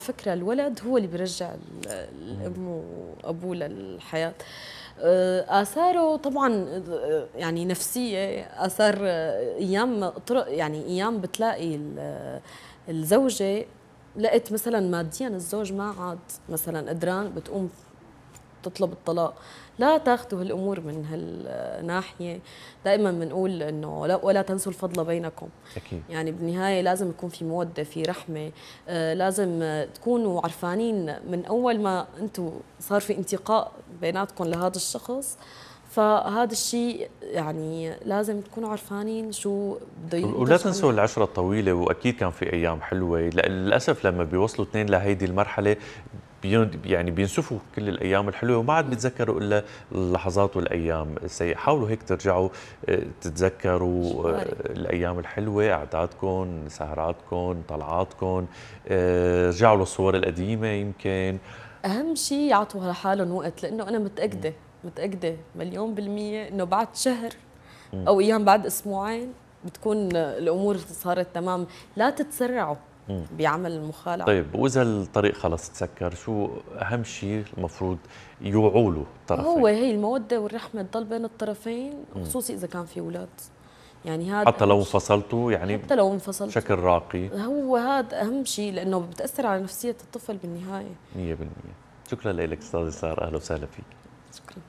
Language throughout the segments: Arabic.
فكرة الولد هو اللي بيرجع الأم وأبوه للحياة. آثاره طبعا يعني نفسية، آثار أيام يعني أيام بتلاقي الزوجة لقيت مثلا ماديا الزوج ما عاد مثلا قدران، بتقوم تطلب الطلاق. لا تاخذوا هالامور من هالناحيه. دائما بنقول انه لا، ولا تنسوا الفضل بينكم. أكيد. يعني بالنهايه لازم يكون في موده، في رحمه. لازم تكونوا عرفانين من اول ما انتم صار في انتقاء بيناتكم لهذا الشخص. فهذا الشيء يعني لازم تكونوا عرفانين شو بده ولا ينتج تنسوا عنه. العشرة الطويلة، وأكيد كان في أيام حلوة. للأسف لما بيوصلوا اثنين لهيدي المرحلة يعني بينسفوا كل الأيام الحلوة وما عاد بيتذكروا إلا اللحظات والأيام السيئة. حاولوا هيك ترجعوا تتذكروا اجباري. الأيام الحلوة، قعداتكم، سهراتكم، طلعاتكم. رجعوا للصور القديمة يمكن. اهم شيء يعطوا لحالهم وقت، لانه انا متاكده مليون بالميه انه بعد شهر مم. او ايام بعد اسبوعين بتكون الامور صارت تمام. لا تتسرعوا مم. بعمل المخالعه. طيب، وإذا الطريق خلص تسكر، شو أهم شيء المفروض يوعوا له هو الطرفين؟ هي الموده والرحمه تضل بين الطرفين، خصوصي اذا كان في اولاد. يعني هذا حتى اهم لو شيء. انفصلتوا يعني حتى لو انفصلتوا، بشكل راقي. هو هذا اهم شيء، لانه بتاثر على نفسيه الطفل بالنهايه. 100%. شكرا لك استاذ سارة، اهلا وسهلا فيك. شكرا.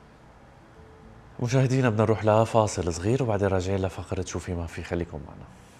مشاهدينا بدنا نروح لفاصل صغير وبعدين راجعين لفقرة شو في ما في، خليكم معنا.